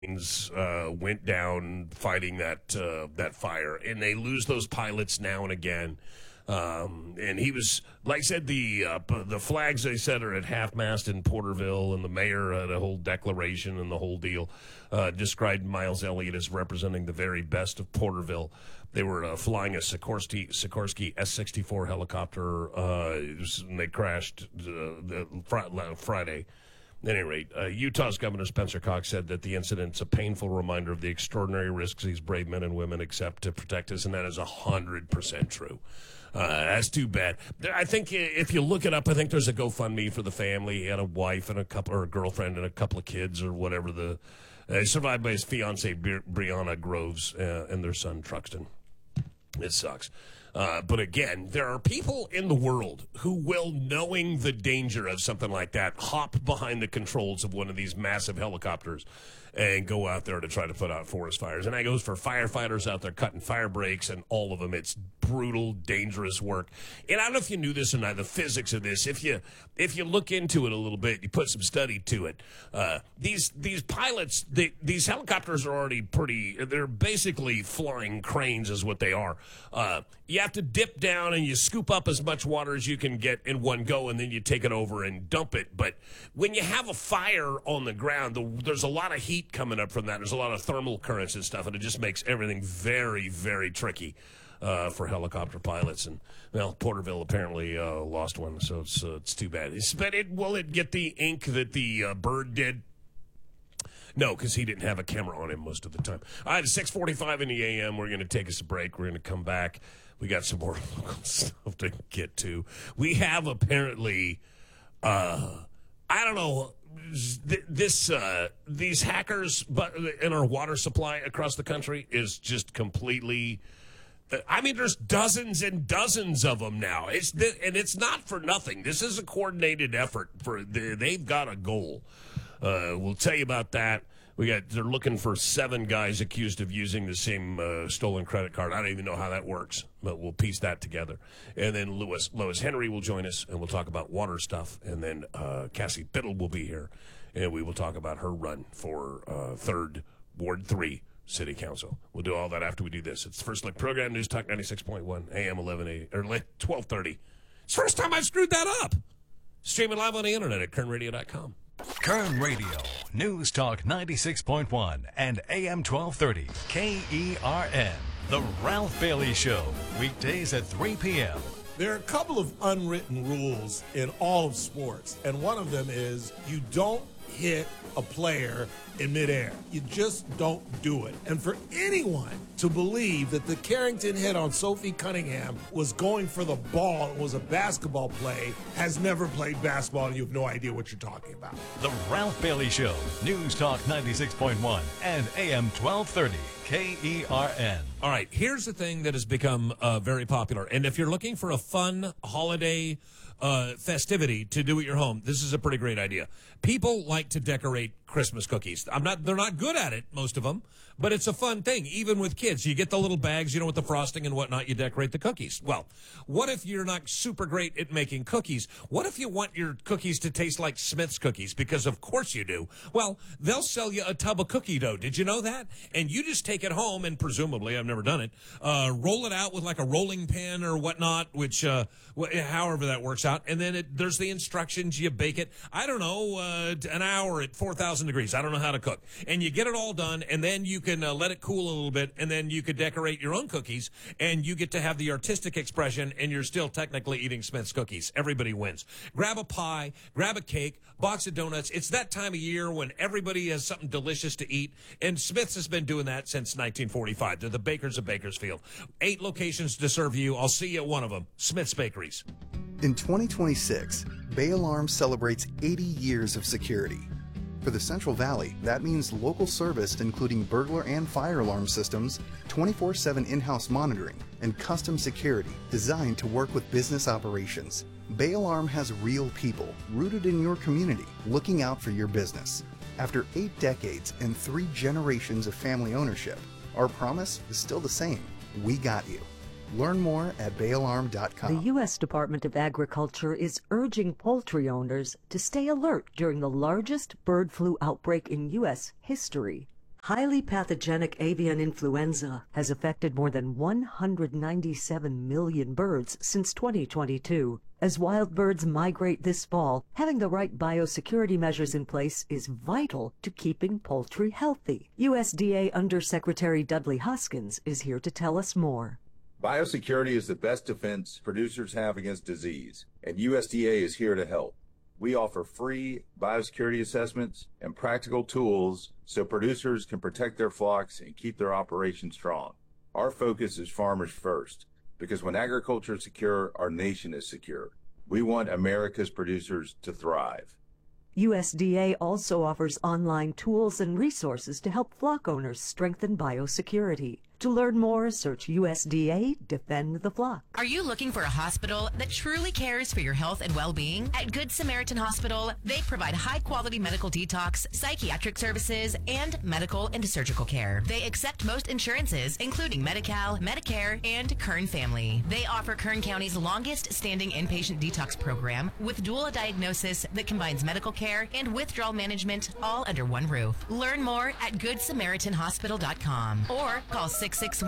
went down fighting that fire, and they lose those pilots now and again. And he was, like I said, the flags they said are at half-mast in Porterville, and the mayor had a whole declaration and the whole deal. Described Miles Elliott as representing the very best of Porterville. They were flying a Sikorsky S-64 helicopter, and they crashed Friday. At any rate, Utah's Governor Spencer Cox said that the incident's a painful reminder of the extraordinary risks these brave men and women accept to protect us, and that is 100% true. That's too bad. I think if you look it up, I think there's a GoFundMe for the family. He had a wife and a girlfriend and a couple of kids or whatever. Survived by his fiancee Brianna Groves and their son Truxton. It sucks. But again, there are people in the world who will, knowing the danger of something like that, hop behind the controls of one of these massive helicopters and go out there to try to put out forest fires. And that goes for firefighters out there cutting fire breaks and all of them. It's brutal, dangerous work. And I don't know if you knew this or not, the physics of this. If you look into it a little bit, you put some study to it. These pilots, these helicopters are already they're basically flying cranes is what they are. You have to dip down and you scoop up as much water as you can get in one go, and then you take it over and dump it. But when you have a fire on the ground, there's a lot of heat coming up from that. There's a lot of thermal currents and stuff, and it just makes everything very, very tricky for helicopter pilots. And, well, Porterville apparently lost one, so it's too bad. But will it get the ink that the bird did? No, because he didn't have a camera on him most of the time. All right, it's 6:45 in the a.m. We're going to take us a break. We're going to come back. We got some more local stuff to get to. We have apparently, I don't know, these hackers in our water supply across the country is just completely... I mean, there's dozens and dozens of them now. And it's not for nothing. This is a coordinated effort. They've got a goal. We'll tell you about that. They're looking for 7 guys accused of using the same stolen credit card. I don't even know how that works, but we'll piece that together. And then Lois Henry will join us, and we'll talk about water stuff. And then Cassie Biddle will be here, and we will talk about her run for 3rd Ward 3 City Council. We'll do all that after we do this. It's the First Look program, News Talk 96.1, AM 1180, or 1230. It's the first time I've screwed that up. Streaming live on the internet at kernradio.com. Kern Radio, News Talk 96.1 and AM 1230, KERN. The Ralph Bailey Show, weekdays at 3 p.m. There are a couple of unwritten rules in all of sports, and one of them is you don't hit a player in midair. You just don't do it. And for anyone to believe that the Carrington hit on Sophie Cunningham was going for the ball and was a basketball play has never played basketball, and you have no idea what you're talking about. The Ralph Bailey Show, News Talk 96.1 and AM 1230, KERN. All right, here's the thing that has become very popular. And if you're looking for a fun holiday festivity to do at your home, this is a pretty great idea. People like to decorate Christmas cookies. They're not good at it, most of them, but it's a fun thing, even with kids. You get the little bags, with the frosting and whatnot, you decorate the cookies. Well, what if you're not super great at making cookies? What if you want your cookies to taste like Smith's cookies? Because of course you do. Well, they'll sell you a tub of cookie dough. Did you know that? And you just take it home and presumably, I've never done it, roll it out with like a rolling pin or whatnot, which, however that works out. And then there's the instructions. You bake it, I don't know, an hour at 4,000 degrees. I don't know how to cook. And you get it all done, and then you can let it cool a little bit, and then you could decorate your own cookies, and you get to have the artistic expression, and you're still technically eating Smith's cookies. Everybody wins. Grab a pie, grab a cake, box of donuts. It's that time of year when everybody has something delicious to eat, and Smith's has been doing that since 1945. They're the bakers of Bakersfield. 8 locations to serve you. I'll see you at one of them. Smith's Bakeries. In 2026, Bay Alarm celebrates 80 years of security. For the Central Valley, that means local service including burglar and fire alarm systems, 24/7 in-house monitoring, and custom security designed to work with business operations. Bay Alarm has real people rooted in your community looking out for your business. After 8 decades and 3 generations of family ownership, our promise is still the same. We got you. Learn more at bayalarm.com. The U.S. Department of Agriculture is urging poultry owners to stay alert during the largest bird flu outbreak in U.S. history. Highly pathogenic avian influenza has affected more than 197 million birds since 2022. As wild birds migrate this fall, having the right biosecurity measures in place is vital to keeping poultry healthy. USDA Undersecretary Dudley Hoskins is here to tell us more. Biosecurity is the best defense producers have against disease, and USDA is here to help. We offer free biosecurity assessments and practical tools so producers can protect their flocks and keep their operations strong. Our focus is farmers first, because when agriculture is secure, our nation is secure. We want America's producers to thrive. USDA also offers online tools and resources to help flock owners strengthen biosecurity. To learn more, search USDA Defend the Flock. Are you looking for a hospital that truly cares for your health and well-being? At Good Samaritan Hospital, they provide high-quality medical detox, psychiatric services, and medical and surgical care. They accept most insurances, including Medi-Cal, Medicare, and Kern Family. They offer Kern County's longest-standing inpatient detox program with dual diagnosis that combines medical care and withdrawal management all under one roof. Learn more at GoodSamaritanHospital.com or call 661